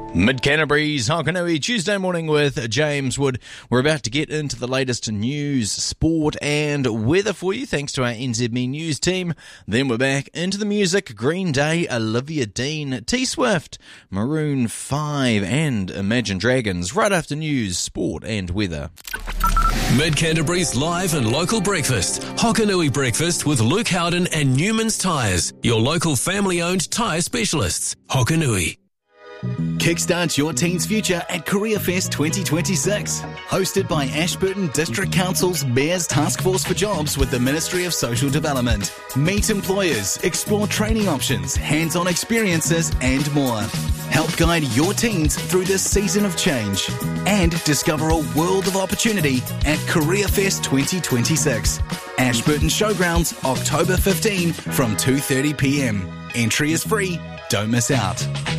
Mid-Canterbury's Hokanui Tuesday morning with James Wood. We're about to get into the latest news, sport and weather for you thanks to our NZME News team. Then we're back into the music. Green Day, Olivia Dean, T-Swift, Maroon 5 and Imagine Dragons right after news, sport and weather. Mid-Canterbury's live and local breakfast. Hokanui Breakfast with Luke Howden and Newman's Tyres, your local family-owned tyre specialists. Hokanui. Kickstart your teen's future at Career Fest 2026. Hosted by Ashburton District Council's Mayor's Task Force for Jobs with the Ministry of Social Development. Meet employers, explore training options, hands-on experiences and more. Help guide your teens through this season of change. And discover a world of opportunity at Career Fest 2026. Ashburton Showgrounds, October 15 from 2:30pm. Entry is free. Don't miss out.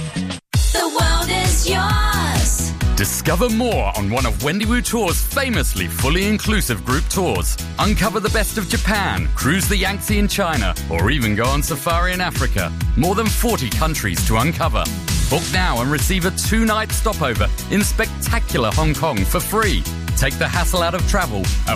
The world is yours. Discover more on one of Wendiwu Tours' famously fully inclusive group tours. Uncover the best of Japan, cruise the Yangtze in China, or even go on safari in Africa. More than 40 countries to uncover. Book now and receive a 2-night stopover in spectacular Hong Kong for free. Take the hassle out of travel at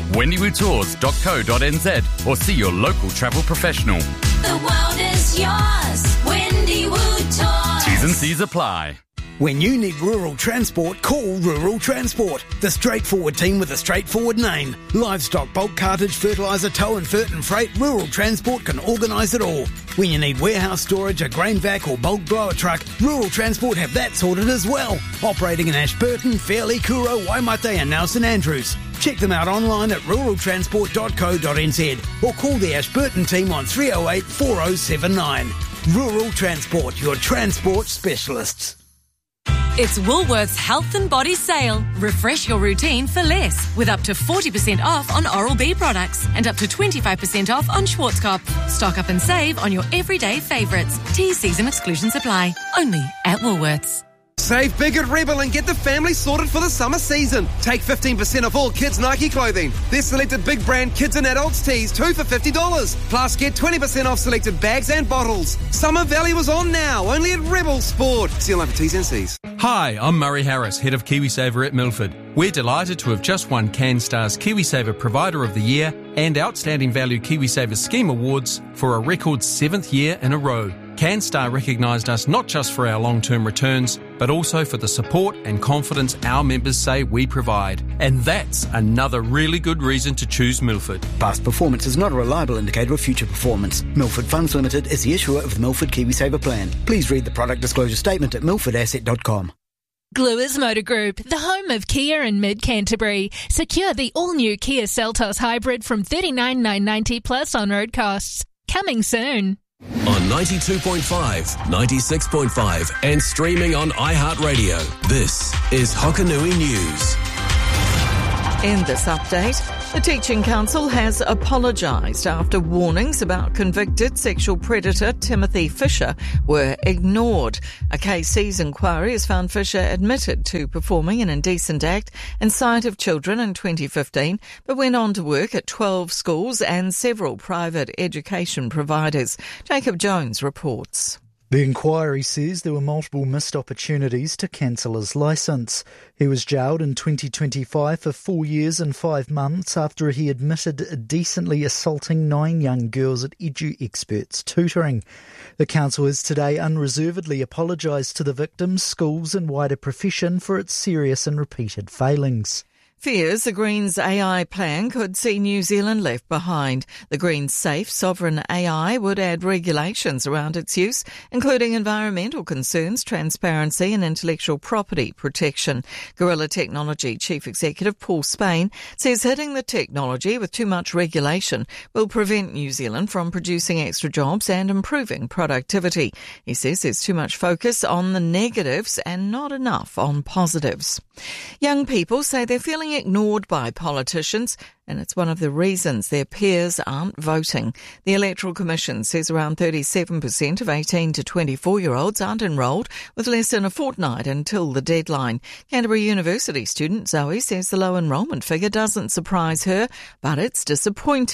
wendiwutours.co.nz or see your local travel professional. The world is yours. Wendiwu Tours. T's and C's apply. When you need rural transport, call Rural Transport. The straightforward team with a straightforward name. Livestock, bulk cartage, fertiliser, tow and fert and freight, Rural Transport can organise it all. When you need warehouse storage, a grain vac or bulk blower truck, Rural Transport have that sorted as well. Operating in Ashburton, Fairlie, Kuro, Waimate and now St Andrews. Check them out online at ruraltransport.co.nz or call the Ashburton team on 308 4079. Rural Transport, your transport specialists. It's Woolworths Health and Body Sale. Refresh your routine for less with up to 40% off on Oral-B products and up to 25% off on Schwarzkopf. Stock up and save on your everyday favourites. T&Cs and exclusions apply. Only at Woolworths. Save big at Rebel and get the family sorted for the summer season. Take 15% off all kids' Nike clothing. Their selected big brand kids and adults tees, 2 for $50. Plus get 20% off selected bags and bottles. Summer value is on now, only at Rebel Sport. See online for T's and C's. Hi, I'm Murray Harris, Head of KiwiSaver at Milford. We're delighted to have just won CanStar's KiwiSaver Provider of the Year and Outstanding Value KiwiSaver Scheme Awards for a record 7th year in a row. CanStar recognised us not just for our long-term returns, but also for the support and confidence our members say we provide. And that's another really good reason to choose Milford. Past performance is not a reliable indicator of future performance. Milford Funds Limited is the issuer of the Milford KiwiSaver plan. Please read the product disclosure statement at milfordasset.com. Gluers Motor Group, the home of Kia in Mid-Canterbury. Secure the all-new Kia Seltos Hybrid from $39,990 plus on-road costs. Coming soon. On 92.5, 96.5 and streaming on iHeartRadio. This is Hokanui News. In this update, the Teaching Council has apologised after warnings about convicted sexual predator Timothy Fisher were ignored. A KC's inquiry has found Fisher admitted to performing an indecent act in sight of children in 2015, but went on to work at 12 schools and several private education providers. Jacob Jones reports. The inquiry says there were multiple missed opportunities to cancel his licence. He was jailed in 2025 for 4 years and 5 months after he admitted indecently assaulting 9 young girls at Edu Experts tutoring. The council has today unreservedly apologised to the victims, schools and wider profession for its serious and repeated failings. Fears the Greens AI plan could see New Zealand left behind. The Greens' safe, sovereign AI would add regulations around its use, including environmental concerns, transparency and intellectual property protection. Gorilla Technology Chief Executive Paul Spain says hitting the technology with too much regulation will prevent New Zealand from producing extra jobs and improving productivity. He says there's too much focus on the negatives and not enough on positives. Young people say they're feeling ignored by politicians, and it's one of the reasons their peers aren't voting. The Electoral Commission says around 37% of 18 to 24-year-olds aren't enrolled, with less than a fortnight until the deadline. Canterbury University student Zoe says the low enrolment figure doesn't surprise her, but it's disappointing.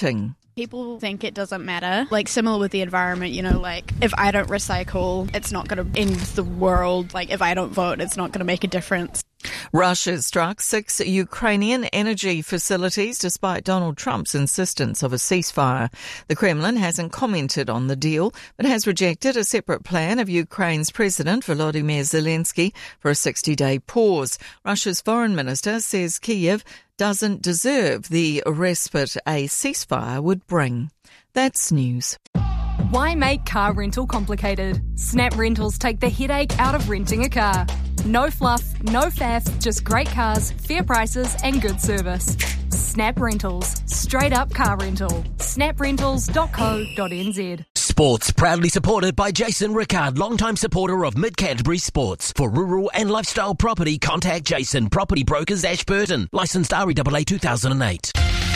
People think it doesn't matter. Like, similar with the environment, like, if I don't recycle, it's not going to end the world. Like, if I don't vote, it's not going to make a difference. Russia struck 6 Ukrainian energy facilities despite Donald Trump's insistence of a ceasefire. The Kremlin hasn't commented on the deal, but has rejected a separate plan of Ukraine's President Volodymyr Zelensky for a 60-day pause. Russia's foreign minister says Kyiv doesn't deserve the respite a ceasefire would bring. That's news. Why make car rental complicated? Snap Rentals take the headache out of renting a car. No fluff, no faff, just great cars, fair prices and good service. Snap Rentals. Straight up car rental. snaprentals.co.nz. Sports proudly supported by Jason Rickard, longtime supporter of Mid-Canterbury Sports. For rural and lifestyle property, contact Jason, Property Brokers, Ashburton. Licensed REAA 2008.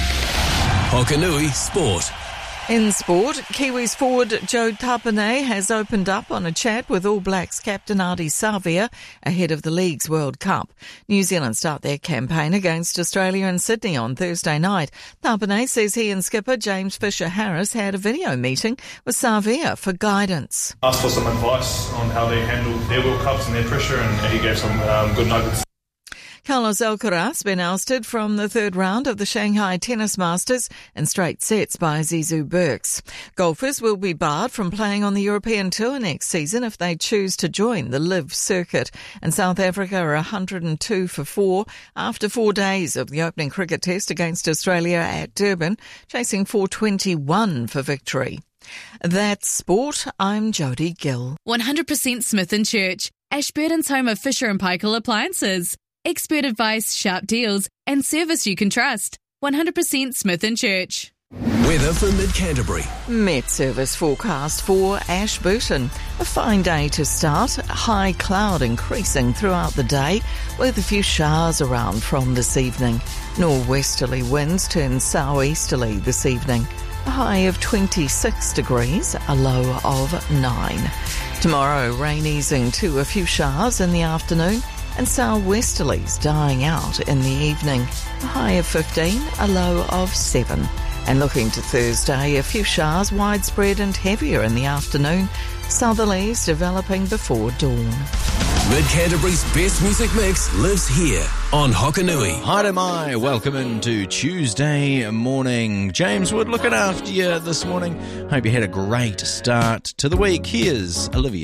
Hokanui Sport. In sport, Kiwis forward Joe Tapine has opened up on a chat with All Blacks captain Ardie Savea ahead of the league's World Cup. New Zealand start their campaign against Australia in Sydney on Thursday night. Tapine says he and skipper James Fisher-Harris had a video meeting with Savea for guidance. Asked for some advice on how they handle their World Cups and their pressure, and he gave some good nuggets. Carlos Alcaraz been ousted from the third round of the Shanghai Tennis Masters in straight sets by Zizou Berks. Golfers will be barred from playing on the European Tour next season if they choose to join the LIV circuit. And South Africa are 102 for 4 after 4 days of the opening cricket test against Australia at Durban, chasing 421 for victory. That's sport. I'm Jodie Gill. 100% Smith & Church, Ashburton's home of Fisher & Paykel appliances. Expert advice, sharp deals, and service you can trust. 100% Smith & Church. Weather for Mid-Canterbury. Met Service forecast for Ashburton. A fine day to start. High cloud increasing throughout the day with a few showers around from this evening. Northwesterly winds turn southeasterly this evening. A high of 26 degrees, a low of 9. Tomorrow, rain easing to a few showers in the afternoon, and southwesterlies dying out in the evening. A high of 15, a low of 7. And looking to Thursday, a few showers widespread and heavier in the afternoon. Southerlies developing before dawn. Mid-Canterbury's best music mix lives here on Hokanui. Hi, mai. Welcome into Tuesday morning. James Wood looking after you this morning. Hope you had a great start to the week. Here's Olivia